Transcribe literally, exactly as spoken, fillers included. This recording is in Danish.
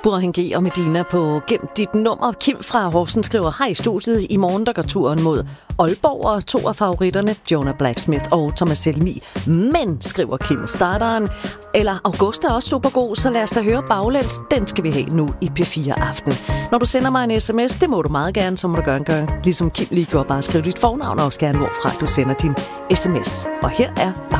Burhan G og Medina på Gem dit nummer. Kim fra Horsens skriver, hej studiet. I morgen der går turen mod Aalborg, og to af favoritterne, Jonah Blacksmith og Thomas Selmi. Men, skriver Kim, starteren, eller August er også super god, så lad os da høre baglæns. Den skal vi have nu i P fire Aften. Når du sender mig en sms, det må du meget gerne, så må du gøre en gang. Ligesom Kim lige gjorde, bare skriv dit fornavn og også gerne, hvorfra du sender din sms. Og her er